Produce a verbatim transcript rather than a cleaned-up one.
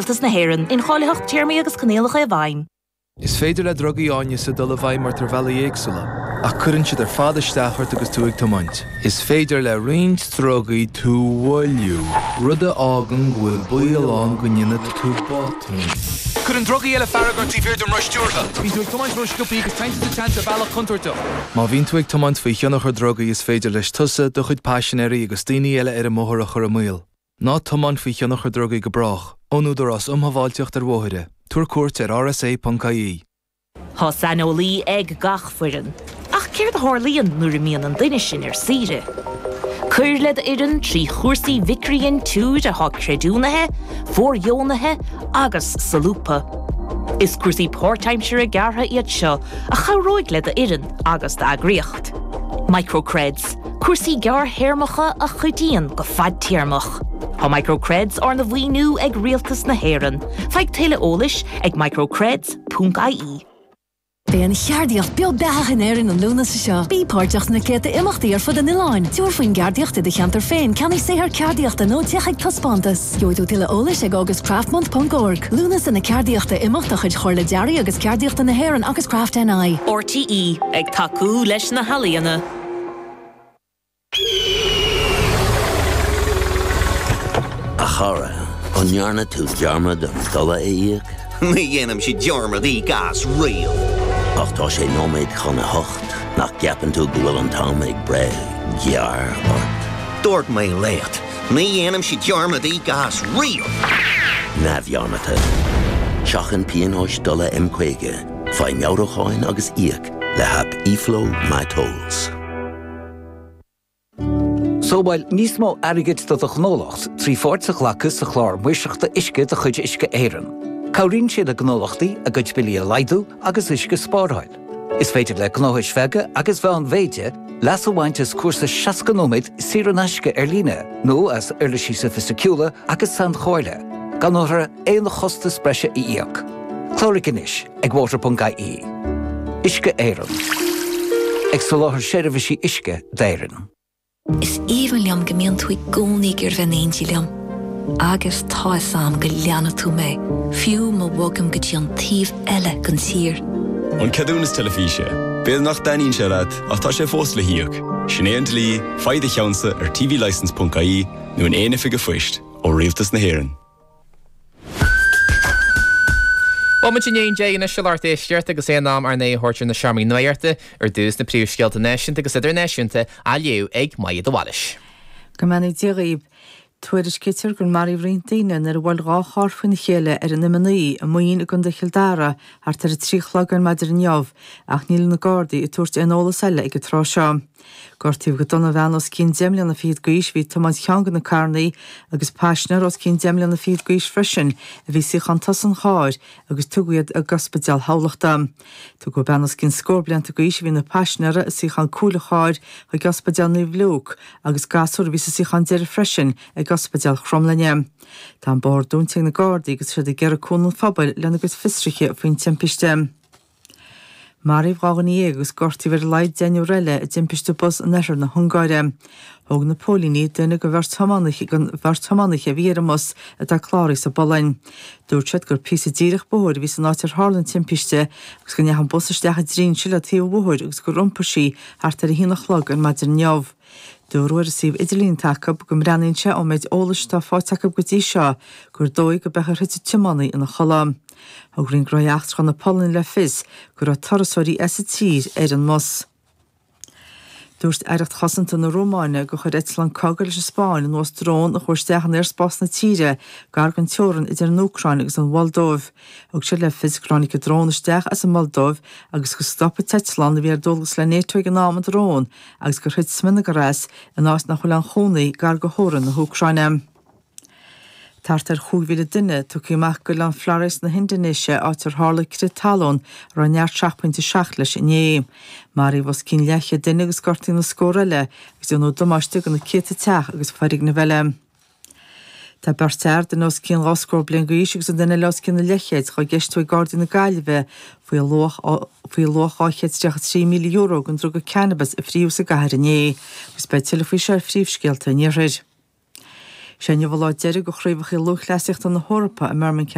Rialtas na Héireann in Cháileacht Tiarmaí agus Canéalacha a bhaim. Is féidir le drogaí áine sa dul a bhaim mar tar bheala éagsúla. Ach cuireann siad ar fada isteachart agus tú ag tomaint. Is féidir le roinnt drogaí tú bhfuilliú. Rud a ágan bhfuil buailán go nionad tú bátain. Cuireann drogaí eile faragart tí bhíir dom ruistúrtha. Bhín tú ag tomaint ruisciúpaí agus tainte sa teanta bhealach contorta. Má bhín tú ag tomaint faoi cheannachar drogaí is féidir leis tusa do chuid páisinéirí agus daoine eile ar a móthar a chur a míl. Ná tomaint faoi cheannachar drogaí go brach. Ónúdar as umhaváilteocht ar bmhóithire. Túr cuairt ar R S A dot I E. Tá sanolí ag gach fuireann. Ach céir a thorlaíonn nuair a míonn an duine sin ar saoire. Cuir le irin trí chuirsaí vicríonn túid a thug creadúnathe, fórjónathe agus salúpa. Is cuirsaí pórtaimseir a gartha iad seo a charóig le irin agus d'agriacht. Microcreds, cuirsaí gar héirmacha a chuidíonn go fad tíarmach. Tá microcreds ar na bhíniú ag Rialtas na Héireann. Feadh téile ólais ag microcreds dot I E. Bé an cheardaíocht beag beach in éireann an lúna sa seo. Bí páirteach na céta imachtaí ar fud an iláin. Dúir faoin geardaíochta de cheantar féin, ceann sé ar ceardaíochta nó teach taspántas. Joidú téile ólais ag augustcraftmont dot org. Lúnas in na ceardaíochta imachta chuid chóir le dearadh agus ceardaíochta na Héireann agus Craft N I. R T E ag tacú leis na halaíonna. A chara, onjarna tú dearmad an dala éiag. Ní dhéanam si dearmad í gas rial. Ach tá sé nóméid chuna hocht, nach ceapan tú go bhfuil an tám ag bre, gear or... Dúirt mé léat, ní dhéanam si dearmad í gas rial. Na bhearnata. Seachan pianóis dala imcuige, fai meabhracháin agus íag le hab E-Flow My Tolls. Sóbáil níos mó airgid do a gnólacht, trí fórtach lachas a chlár muiseachta isce a chuid isce éireann. Cabhríonn siad a gnólachtaí a gcuid bilí a laidú agus isce spáráil. Is féidir le gnóthais feige agus bheith an bhéide leas a bhaint is cuasa seascanóid siar an aisce ar líne, nó as uirlisí sa fisiciúla agus san chóirle, gan nóthra éana chosta spreise i íoc. Chlóric inis ag water dot I E. Isce éireann. Ag soláthar séirbhísí isce d'éireann. Is even liam gemeen tú gúnig ar bhein éintí liam. Agus tá sam go leanna tú mé. Fiú má bhagam go dtí an tíomh eile gan tír. An cadúnas telefíse. Béad nach daíonn sé leat ach tá sé fós le hiíoc. Sinnéant lí, faide cheansa ar T V license dot I E nó an éana fiige foist ó Rialtas na Héireann. Báid sin éon déana seoirt éisteart agus é nám ar né thuirtear na seaamí nuirta ar dús na príomhscéalta náisiúnta agus idir náisiúnta a léú ag maiad do bháis. Go mbeadh díríb tuairis citir gur marí bhríontaine ar bhfuil rá chorfainn chéile ar an imanaí a muoin a gon de cheildára ar tar trí chlogar maidir an neamh ach níl na Gardaí i tuairt anolalas eile ag go trá seo. Gortíh go donna bheanos cín deimlean na fiad gaois bhí tomáid cheangan na carnaí agus páisnar os cín deimlean na fiad gaois freisin a bhí sich an tas an cháir agus tugaíad a gospaideal hálaachta. Tu go bheanos cín scórbleanta gaois bhí na páisnara a sich an cúla cháir a gospaideal na bhlúg agus gasúr bhí sa sich an deir freisin a gospaideal chromlaine. Tá an bár dúntaigh na Gardaí agus siad a ggéar cúnal fabal lena go fistriche faoin timpiste. Marí bhrágan í agus gortí bhar leid déanú réile a dimpiste bus an neir na Hungáire. Thug na Pólíní duine go bhar tománaich a bhíaramos a dá chláirí sa bolain. Dúirt siad gur písa díreach bóir bhí san áitir hálan timpiste agus go neachan busisteach a drín siile taobh bóir agus go rumpasí thart ar a hína chlog an maidir neamh. Dúir a síomh idirlín takeab go mreanainn se ó méid ólas tá fáteacab go dtí seo gur dóigh go bechar thuite timánaí ina cholam. Thugrann groiacht chun na Polin le fis gur a tarasóirí es a tír ar an mos. Dúirt éireacht chosanta na Rómáine go chuir Eitleán cogail leis Spáin an os drón a chuirsteachan ar spás na tíre gar gan teorann idir an Ucrain agus an Moldóv. Ug sé le fis chránica drónisteach as an Moldóv agus go stoppa Eitleán a bhí ar dulgus le nétuig an ná an drón agus gur chuid smina go réis an ás nach chuil an chonaí gar go hóran na Ucraine. Tart ar chúhíle duine tu cíach go an Flores na Hindanéise átar hála critalón ar an neart seach pointí seach leis iné. Marí bhs cín leiche duine agus gortaí na scóraile agus nó domáiste go na céta teach agus farig na bheile. Tá berteir den os cín láscór blian goíis agus an duine leos cín na leichéid chu geistú Gardaí na Gaillimhe faoi loch áchéid deach trí milliún euro gon drug go cannabis a phríomh sa gaiir iné, gus be tilfaí sé phríomhscéalta nírid. Sé bhá deire go chríomhach i luch leisicht an na Hórappa a merman